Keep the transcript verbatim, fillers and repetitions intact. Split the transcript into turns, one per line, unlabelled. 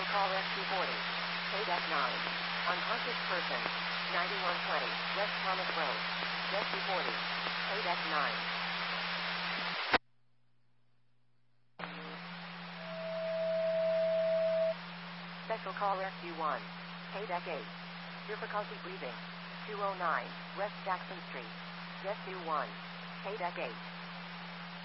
call rescue forty. Paydeck nine. Unconscious person. ninety-one twenty. West Thomas Road. Rescue forty. Paydeck nine. Special call rescue one. Paydeck eight. Difficulty breathing. two oh nine. West Jackson Street. Rescue one. Paydeck eight.